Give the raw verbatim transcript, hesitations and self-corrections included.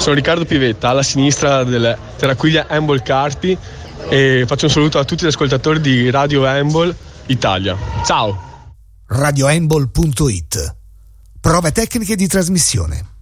sono Riccardo Pivetta, alla sinistra del Terraquiglia Handball Carpi, e faccio un saluto a tutti gli ascoltatori di Radio Handball Italia. Ciao! radio handball punto it. Prove tecniche di trasmissione.